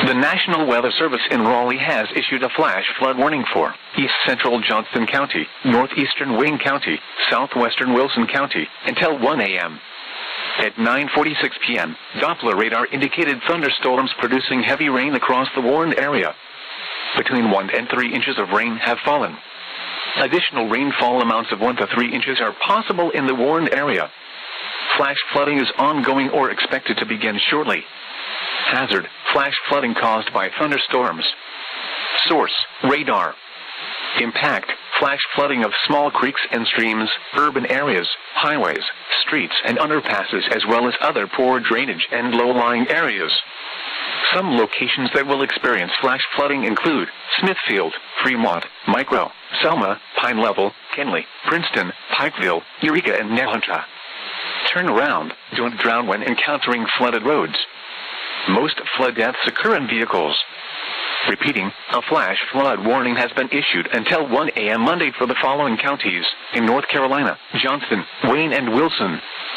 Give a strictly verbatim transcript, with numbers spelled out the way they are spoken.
The National Weather Service in Raleigh has issued a flash flood warning for east central Johnston County, northeastern Wayne County, southwestern Wilson County, until one a m At nine forty-six p m, Doppler radar indicated thunderstorms producing heavy rain across the warned area. Between one and three inches of rain have fallen. Additional rainfall amounts of one to three inches are possible in the warned area. Flash flooding is ongoing or expected to begin shortly. Hazard: flash flooding caused by thunderstorms. Source: radar. Impact: flash flooding of small creeks and streams, urban areas, highways, streets and underpasses, as well as other poor drainage and low-lying areas. Some locations that will experience flash flooding include Smithfield, Fremont, Micro, Selma, Pine Level, Kenly, Princeton, Pikeville, Eureka and Nahunta. Turn around. Don't drown when encountering flooded roads. Most flood deaths occur in vehicles. Repeating, a flash flood warning has been issued until one a m Monday for the following counties in North Carolina: Johnston, Wayne and Wilson.